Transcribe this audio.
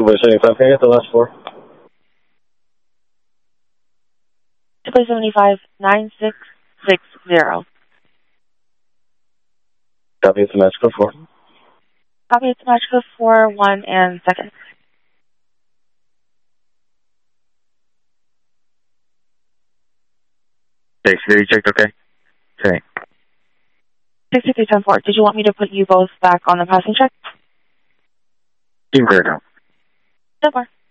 by 75, can I get the last four? 2 by 75, 9660. Copy, it's a match code 4. Copy, it's match code 4, 1, and second. Okay, security checked, okay? Okay. 6310-4, did you want me to put you both back on the passing check? You can clear it out. So far.